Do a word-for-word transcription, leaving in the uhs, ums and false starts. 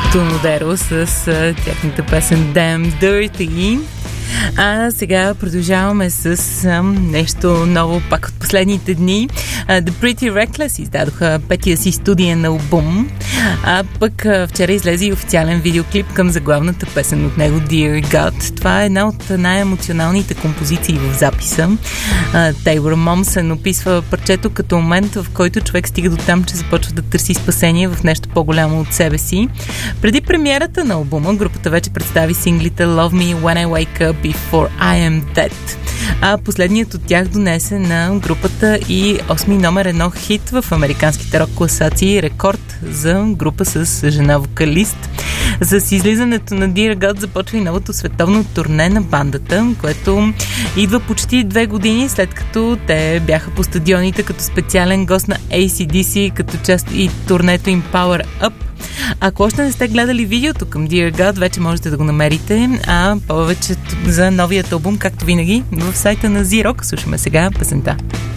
Тонодеро с тяхната песен Damn Dirty. А сега продължаваме с а, нещо ново пак от последните дни. Uh, The Pretty Reckless издадоха петия си студиен албум, а пък а, вчера излезе и официален видеоклип към заглавната песен от него Dear God. Това е една от най-емоционалните композиции в записа. Тейлор Момсън описва парчето като момент, в който човек стига до там, че започва да търси спасение в нещо по-голямо от себе си. Преди премиерата на албума, групата вече представи синглите Love Me, When I Wake Up и For I Am Dead. А последният от тях донесе на групата и осми номер едно хит в американските рок класации, рекорд за група с жена вокалист. С излизането на Dear God започва и новото световно турне на бандата, което идва почти две години след като те бяха по стадионите като специален гост на Ей Си Ди Си, като част и турнето им Power Up. Ако още не сте гледали видеото към Dear God, вече можете да го намерите, а повече за новият албум, както винаги, в сайта на Зирок. Слушаме сега песента.